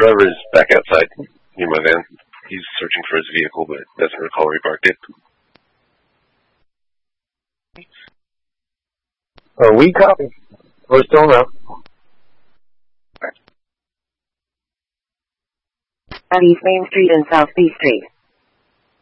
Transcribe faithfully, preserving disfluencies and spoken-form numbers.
driver is back outside near my van. He's searching for his vehicle, but doesn't recall where he parked it. Uh, we copy. We're still around. At East Main Street and South B Street.